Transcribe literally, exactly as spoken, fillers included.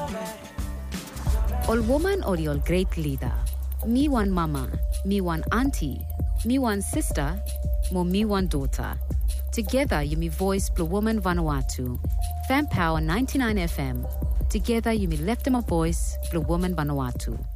All woman or your great leader. Me one mama, me one auntie, me one sister, mo me one daughter. Together you me voice Blue Woman Vanuatu. Fan Power ninety-nine F M. Together you me left my voice Blue Woman Vanuatu.